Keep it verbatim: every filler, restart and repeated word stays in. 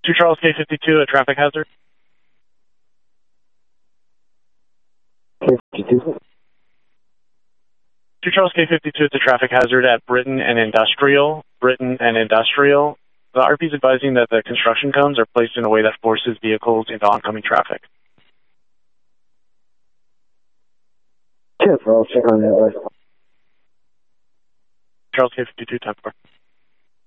two Charles K fifty-two, a traffic hazard. K fifty-two. two Charles K fifty-two, it's a traffic hazard at Britain and Industrial. Britain and Industrial. The R P is advising that the construction cones are placed in a way that forces vehicles into oncoming traffic. Sure, I'll check on that. Charles K fifty-two, ten four.